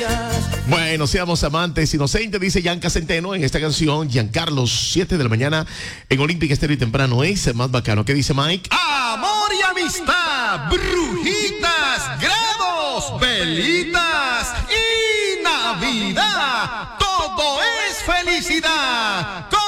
Bueno, seamos amantes inocentes, dice Yanka Centeno en esta canción. Giancarlos, 7 de la mañana en Olímpica Estéreo y temprano es más bacano. ¿Qué dice Mike? Amor y amistad, brujitas, grados, velitas y Navidad. Todo es felicidad con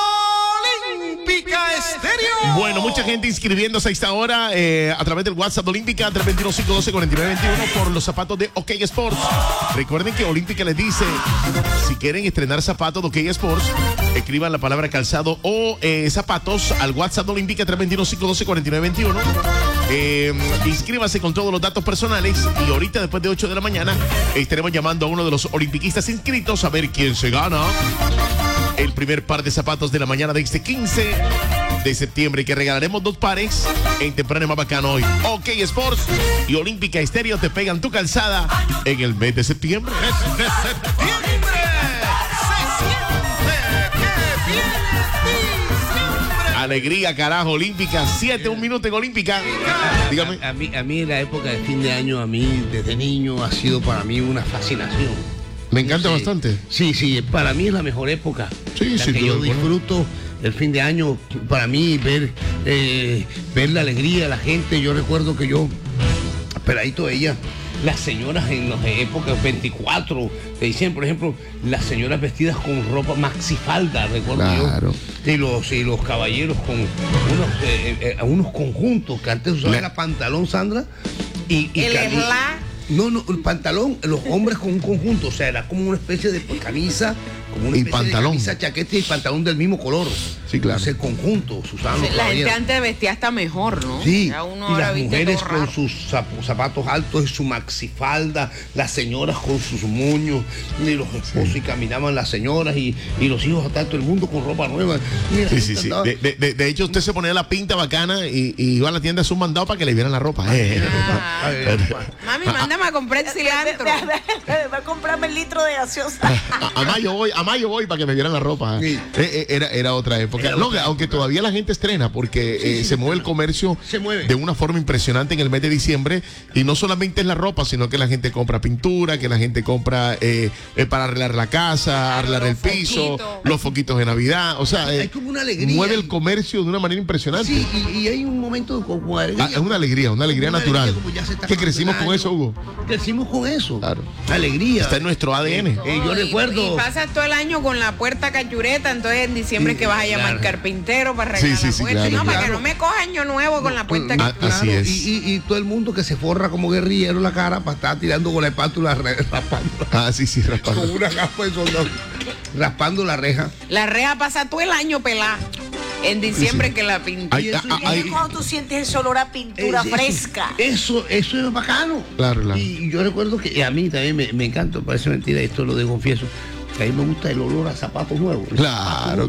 Olímpica Estéreo. Bueno, mucha gente inscribiéndose a esta hora a través del WhatsApp de Olímpica 321-512-4921 por los zapatos de OK Sports. Recuerden que Olímpica les dice, si quieren estrenar zapatos de OK Sports, escriban la palabra calzado o zapatos al WhatsApp de Olímpica 321-512-4921. Inscríbase con todos los datos personales y ahorita después de 8 de la mañana estaremos llamando a uno de los olimpiquistas inscritos a ver quién se gana el primer par de zapatos de la mañana de este 15 de septiembre, que regalaremos 2 pares en temprano más bacano hoy. OK Sports y Olímpica Estéreo te pegan tu calzada en el mes de septiembre. De septiembre se siente que viene diciembre. Alegría, carajo, Olímpica. 7, 1 minuto en Olímpica. Dígame. A mí la época de fin de año, a mí desde niño ha sido para mí una fascinación. Me encanta bastante. Sí, para mí es la mejor época. Sí, la sí, que yo disfruto el fin de año. Para mí ver la alegría de la gente. Yo recuerdo que yo, peladito veía las señoras en las épocas 24 de diciembre, por ejemplo, las señoras vestidas con ropa maxifalda, recuerdo claro. yo. Y los caballeros con unos conjuntos que antes usaban era pantalón, Sandra, y No, el pantalón, los hombres con un conjunto, o sea, era como una especie de camisa, como una especie de camisa, chaqueta y pantalón del mismo color. Sí, claro. Ese conjunto, usaban los la gente antes vestía hasta mejor, ¿no? Sí, ya uno y las mujeres con raro. sus zapatos altos y su maxifalda, las señoras con sus moños, y los esposos, y caminaban las señoras y los hijos hasta todo el mundo con ropa nueva. Mira, sí. De hecho, usted se ponía la pinta bacana y iba a la tienda a su mandado para que le vieran la ropa. Mami, mándame a comprar cilantro. Va a comprarme el litro de gaseosa. A mayo voy para que me vieran la ropa. Sí. Era otra época. No, aunque todavía la gente estrena porque se mueve el comercio de una forma impresionante en el mes de diciembre, y no solamente es la ropa, sino que la gente compra pintura, que la gente compra para arreglar la casa, arreglar el piso, los foquitos de Navidad. O sea, hay como una alegría. Mueve el comercio de una manera impresionante. Sí, y hay un momento como alegría. Es una alegría natural. Que crecimos con eso, Hugo. Crecimos con eso. Claro. Alegría. Está en nuestro ADN. Yo recuerdo. Y pasas todo el año con la puerta cachureta, entonces en diciembre que vas a llamar carpintero para arreglar la puerta. Claro, para que no me coja año nuevo con la puerta cachureta. Así es. Y todo el mundo que se forra como guerrillero la cara para estar tirando con la espátula raspando. Sí, raspando. Con una capa de soldado. Raspando la reja. La reja pasa todo el año pelada. En diciembre que la pinta. Y cuando tú sientes ese olor a pintura fresca. Eso es bacano. Claro. Y yo recuerdo que a mí también me encanta, parece mentira, esto lo confieso, que a mí me gusta el olor a zapatos nuevos. Claro.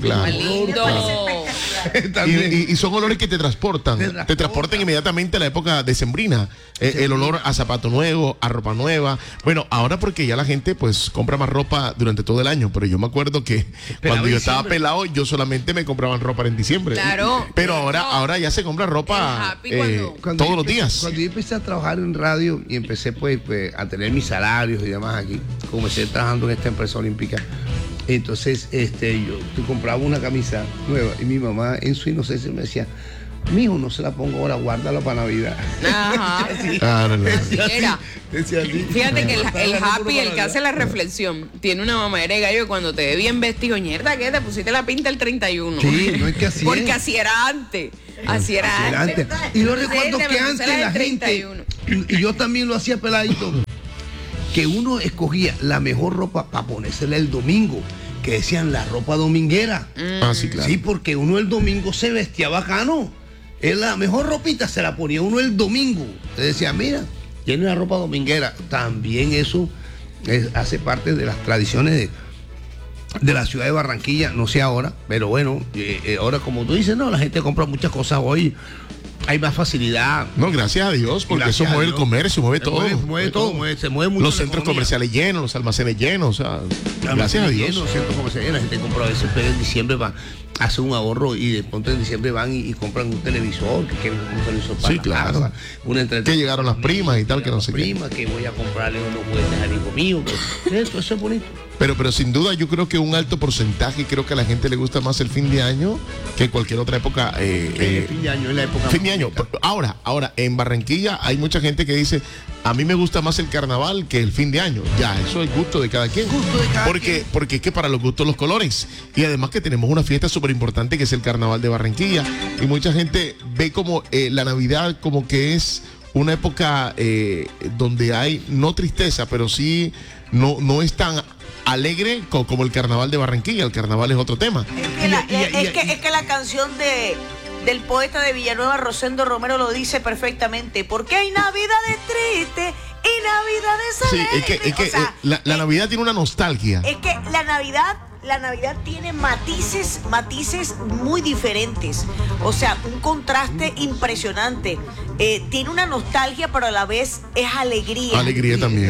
Y son olores que te transportan. Te transportan inmediatamente a la época decembrina. El olor a zapato nuevo, a ropa nueva. Bueno, ahora porque ya la gente pues compra más ropa durante todo el año, pero yo me acuerdo que cuando yo estaba pelado, yo solamente me compraban ropa en diciembre. Claro. Pero ahora ya se compra ropa todos los días. Cuando yo empecé a trabajar en radio y empecé pues a tener mis salarios y demás aquí, comencé trabajando en esta empresa olímpica. Entonces yo compraba una camisa nueva y mi mamá en su inocencia me decía: mijo, no se la pongo ahora, guárdala para Navidad. Ajá. Decía así. Fíjate que el happy, el que hace la reflexión, tiene una mamadera de gallo que cuando te ve bien vestido, mierda, ¿qué? Te pusiste la pinta el 31. Sí, no es que así. Porque así era antes. Así era antes. Y yo recuerdo que antes la gente, y yo también lo hacía peladito, que uno escogía la mejor ropa para ponérsela el domingo, que decían la ropa dominguera. Sí, claro. Sí, porque uno el domingo se vestía bacano. La mejor ropita se la ponía uno el domingo. Se decía, mira, tiene la ropa dominguera. También eso hace parte de las tradiciones de la ciudad de Barranquilla, no sé ahora, pero bueno, ahora como tú dices, no, la gente compra muchas cosas hoy hay más facilidad. No, gracias a Dios, porque Gracias eso mueve a el Dios. comercio, mueve todo. Mueve todo, se mueve mucho. Los la centros economía. comerciales llenos, los almacenes llenos, o sea, gracias a Dios. Los centros comerciales, la gente compra a veces, pero en diciembre va a hacer un ahorro y de pronto en diciembre van y compran un televisor, que quieren un televisor para Sí, la claro. casa, Que llegaron las primas y tal, que no sé qué. prima, que voy a comprarle unos juguetes al hijo mío, eso es bonito. Pero sin duda yo creo que un alto porcentaje, creo que a la gente le gusta más el fin de año que cualquier otra época. Fin de año es la época. Fin de año. Ahora, en Barranquilla hay mucha gente que dice, a mí me gusta más el carnaval que el fin de año. Ya, eso es gusto de cada quien. Porque es que para los gustos los colores. Y además que tenemos una fiesta súper importante que es el carnaval de Barranquilla. Y mucha gente ve como la Navidad como que es una época donde hay no tristeza, pero sí no es tan alegre como el carnaval de Barranquilla. El carnaval es otro tema. Es que la canción del poeta de Villanueva, Rosendo Romero, lo dice perfectamente. Porque hay navidades tristes y navidades alegres. Sí, es que la Navidad tiene una nostalgia. Es que la Navidad tiene matices muy diferentes. O sea, un contraste impresionante. Tiene una nostalgia, pero a la vez es alegría. Alegría también.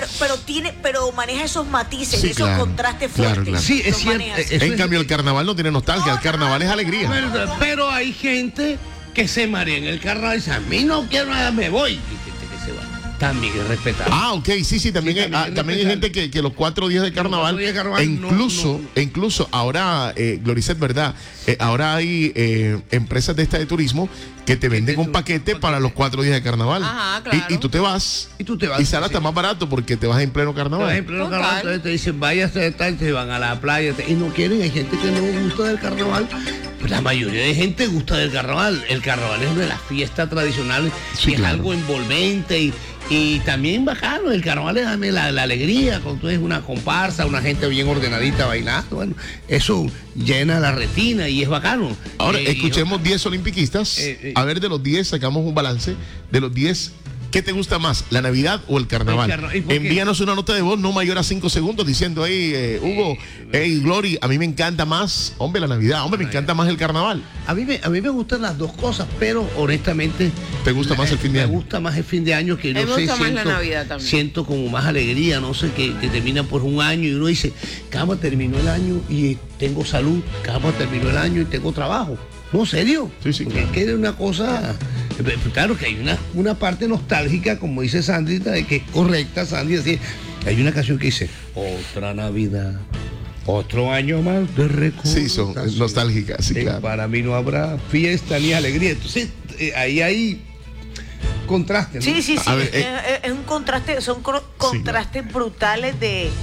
Pero maneja esos matices, Sí, esos claro, contrastes claro, fuertes. claro. Sí, es Los cierto. maneja así. En cambio, el carnaval no tiene nostalgia, el carnaval es alegría. Pero hay gente que se marea en el carnaval y dice, a mí no quiero nada, me voy. Y gente que se va. También es respetable. Ok, sí, también hay gente que los 4 días de carnaval, días de carnaval incluso ahora, Gloricet, ¿verdad? Ahora hay empresas de turismo que te venden un paquete para los 4 días de carnaval. Ajá, claro. Y tú te vas. Y tú te vas, Y sale hasta sí. más barato porque te vas en pleno carnaval. Por ejemplo, los Total. carnavales, entonces te dicen, váyase de tal, te van a la playa, y no quieren, hay gente que no gusta del carnaval. Pues la mayoría de gente gusta del carnaval. El carnaval es una de las fiestas tradicionales, Sí, y claro. es algo envolvente y también bacano. El carnaval es también la alegría, cuando tú ves una comparsa, una gente bien ordenadita bailando, bueno, eso llena la retina y es bacano. Ahora, escuchemos 10 olimpiquistas. A ver, de los 10 sacamos un balance. De los 10, ¿qué te gusta más, la Navidad o el carnaval? ¿Y por qué? Envíanos una nota de voz no mayor a 5 segundos diciendo, Hugo, Glory, a mí me encanta más, hombre, la Navidad, hombre, me encanta más el carnaval. A mí me gustan las dos cosas, pero honestamente... ¿Te gusta más el fin de año? Me gusta más el fin de año, que Me no sé, gusta más la Navidad también. siento como más alegría, no sé, que termina por un año y uno dice, caramba, terminó el año y tengo salud, caramba, terminó el año y tengo trabajo. No, serio. Sí, Porque claro. es que es una cosa... Claro que hay una parte nostálgica, como dice Sandrita, de que es correcta, Sandy, decir, hay una canción que dice, otra Navidad, otro año más de recuerdos. Sí, son nostálgicas, sí, claro. Para mí no habrá fiesta ni alegría. Entonces, ahí hay contraste, ¿no? Sí. A ver, Es un contraste, son contrastes brutales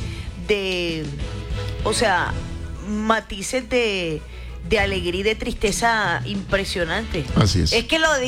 o sea, matices de alegría y de tristeza impresionante. Así es. Es que lo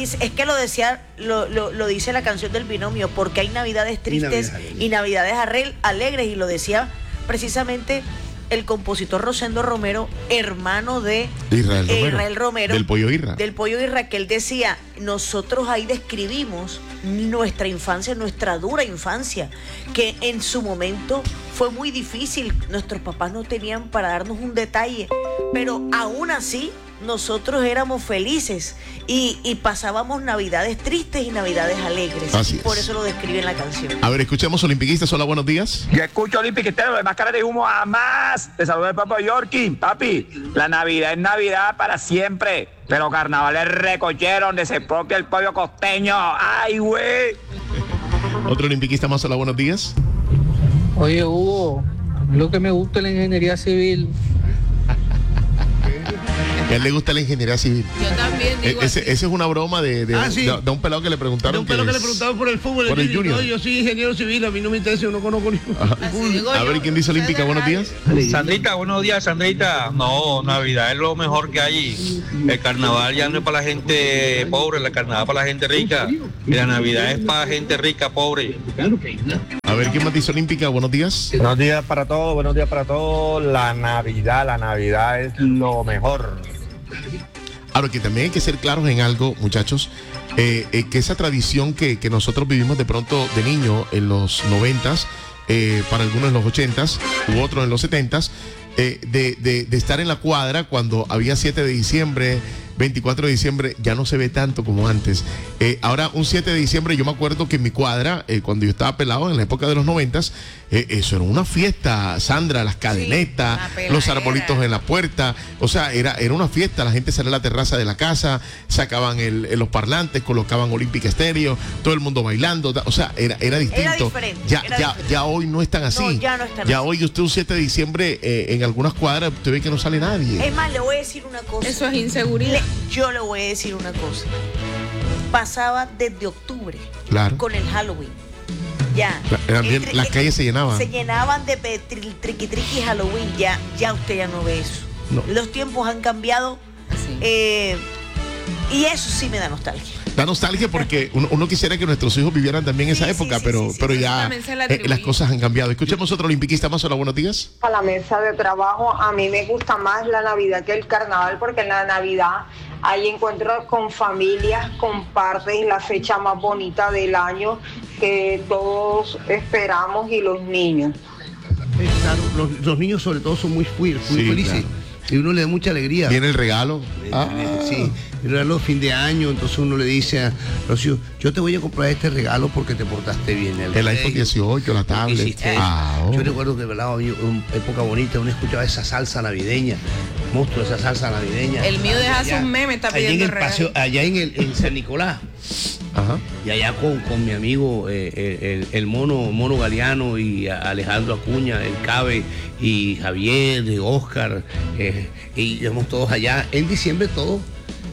dice la canción del binomio, porque hay navidades tristes y navidades alegres, y lo decía precisamente el compositor Rosendo Romero, hermano de Israel Romero, del Pollo Irra. Del Pollo Irra, que él decía, nosotros ahí describimos nuestra infancia, nuestra dura infancia, que en su momento fue muy difícil, nuestros papás no tenían para darnos un detalle, pero aún así nosotros éramos felices y pasábamos navidades tristes y navidades alegres. Así Y por es. eso lo describe en la canción. A ver, escuchemos olimpiquistas. Hola, buenos días. Yo escucho Olimpiquistero de Máscara de Humo a más. Te saluda el Papa Yorkie. Papi, la Navidad es Navidad para siempre. Pero carnaval es recochero donde se propia el pollo costeño. ¡Ay, güey! Otro olimpiquista más. Hola, buenos días. Oye, Hugo, lo que me gusta es la ingeniería civil. A él le gusta la ingeniería civil. Yo también digo Esa es una broma de sí. un pelado que le preguntaron. De un pelo que le preguntaban por el fútbol. Por él el dice, Junior. No, yo soy ingeniero civil, a mí no me interesa, yo no conozco ni Así digo A yo. ver, ¿quién dice olímpica? Buenos días. Sandrita, buenos días, Sandrita. No, Navidad es lo mejor que hay. El carnaval ya no es para la gente pobre, el carnaval es para la gente rica. Y la Navidad es para gente rica, pobre. A ver, ¿quién más dice olímpica? Buenos días. Buenos días para todos, buenos días para todos. La Navidad es lo mejor. Ahora, que también hay que ser claros en algo, muchachos, que esa tradición que nosotros vivimos de pronto de niño en los 90s, para algunos en los 80s u otros en los 70s, de estar en la cuadra cuando había 7 de diciembre, 24 de diciembre ya no se ve tanto como antes. Ahora, un 7 de diciembre, yo me acuerdo que en mi cuadra, cuando yo estaba pelado en la época de los 90s, eso era una fiesta, Sandra, las cadenetas, los arbolitos en la puerta. O sea, era una fiesta. La gente salía a la terraza de la casa, sacaban los parlantes, colocaban Olímpica Estéreo, todo el mundo bailando. O sea, era distinto. Era diferente, Ya hoy no es tan así. No, ya no es tan así. Hoy usted un 7 de diciembre en algunas cuadras, usted ve que no sale nadie. Es más, le voy a decir una cosa. Eso es inseguridad. Yo le voy a decir una cosa. Pasaba desde octubre con el Halloween. Ya. Las calles se llenaban. Se llenaban de triqui Halloween. Ya usted ya no ve eso. No. Los tiempos han cambiado. Y eso sí me da nostalgia. Da nostalgia porque uno quisiera que nuestros hijos vivieran también esa época, pero ya las cosas han cambiado. Escuchemos otro olimpiquista más. Hola, buenos días. A la mesa de trabajo, a mí me gusta más la Navidad que el Carnaval, porque en la Navidad hay encuentros con familias, compartes la fecha más bonita del año que todos esperamos, y los niños. Claro, los niños sobre todo son muy felices. Claro. Y uno le da mucha alegría. Viene el regalo. Sí, el regalo de fin de año. Entonces uno le dice a los hijos, yo te voy a comprar este regalo porque te portaste bien. El iPhone 18, la tablet. Yo recuerdo que, ¿verdad? Una época bonita, uno escuchaba esa salsa navideña. Monstruo, esa salsa navideña. El mío deja sus memes, está pidiendo el regalo. Allá en San Nicolás. Ajá. Y allá con mi amigo el mono Galeano y Alejandro Acuña, el Cabe y Javier, Oscar, y íbamos todos allá en diciembre todo.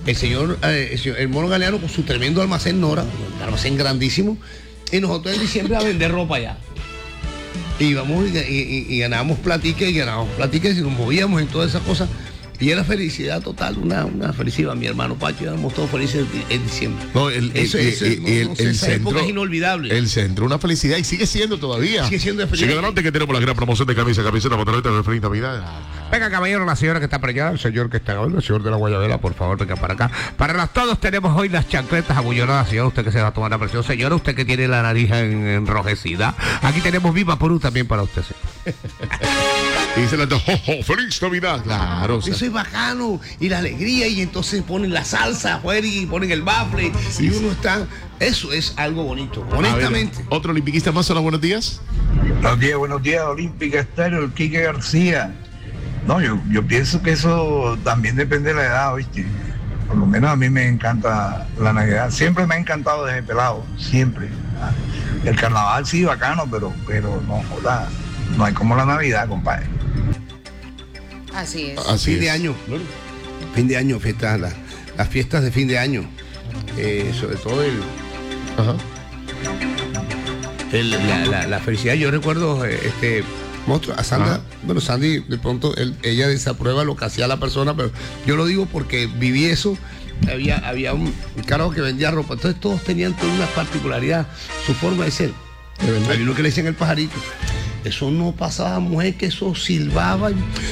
El mono Galeano con su tremendo almacén Nora, un almacén grandísimo, y nosotros en diciembre a vender ropa allá. Y íbamos y ganábamos platica y nos movíamos en todas esas cosas. Y era felicidad total, una felicidad. Mi hermano Pacho, éramos todos felices en diciembre. No, el esa centro época es inolvidable. El centro, una felicidad, y sigue siendo todavía. Sigue siendo de felicidad. Sigue adelante, que tenemos la gran promoción de camiseta, pantaleta de feliz Navidad. Venga, caballero, la señora que está para allá, el señor que está acá, el señor de la Guayabela, por favor, venga para acá. Para todos tenemos hoy las chancletas abullonadas, señora, usted que se va a tomar la presión, señora, usted que tiene la nariz enrojecida. Aquí tenemos Viva Perú también para usted, señor. Y dice la ¡feliz Navidad! Claro. Eso es bacano, y la alegría, y entonces ponen la salsa afuera y ponen el bafle, y uno está... Eso es algo bonito, honestamente. Otro olimpiquista más. Hola, buenos días. Buenos días, Olímpica Estéreo, el Quique García. No, yo pienso que eso también depende de la edad, ¿viste? Por lo menos a mí me encanta la Navidad. Siempre me ha encantado desde pelado, siempre. El carnaval sí, bacano, pero no, joda, no hay como la Navidad, compadre. Así es. Fin de año, fin de año, las fiestas de fin de año, sobre todo la felicidad. Yo recuerdo monstruo, a Sandra, bueno, Sandy, de pronto ella desaprueba lo que hacía la persona, pero yo lo digo porque viví eso. Había un carajo que vendía ropa, entonces todos tenían toda una particularidad, su forma de ser. Hay uno que le decían el pajarito. Eso no pasaba, mujer, que eso silbaba.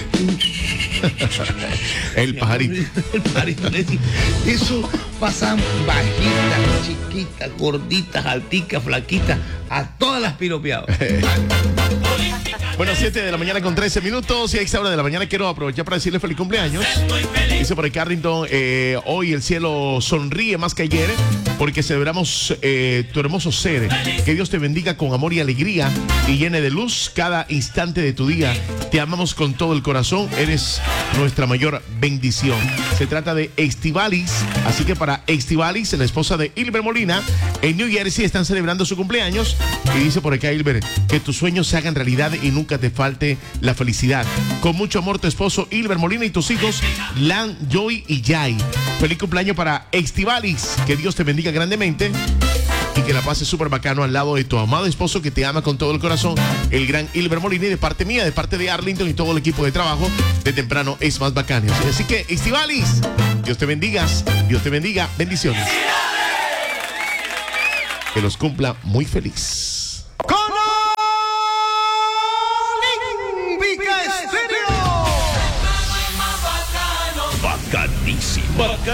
El pajarito. El pajarito. Eso pasaban bajitas, chiquitas, gorditas, alticas, flaquitas, a todas las piropeadas. Bueno, 7 de la mañana con 13 minutos, y a esta hora de la mañana quiero aprovechar para decirle feliz cumpleaños. Dice por ahí Carrington, hoy el cielo sonríe más que ayer porque celebramos tu hermoso ser. Que Dios te bendiga con amor y alegría y llene de luz cada instante de tu día. Te amamos con todo el corazón, eres nuestra mayor bendición. Se trata de Estivalis, así que para Estivalis, la esposa de Hilber Molina, en New Jersey están celebrando su cumpleaños. Y dice por acá Hilber, que tus sueños se hagan realidad y nunca te falte la felicidad. Con mucho amor, tu esposo Hilber Molina y tus hijos Lan, Joy y Jai. Feliz cumpleaños para Estivalis, que Dios te bendiga grandemente y que la pases súper bacano al lado de tu amado esposo que te ama con todo el corazón, el gran Hilber Molina, y de parte mía, de parte de Arlington y todo el equipo de trabajo de Temprano es Más Bacano. Así que Estivalis, Dios te bendiga, bendiciones. Que los cumpla muy feliz. Bacanísimo.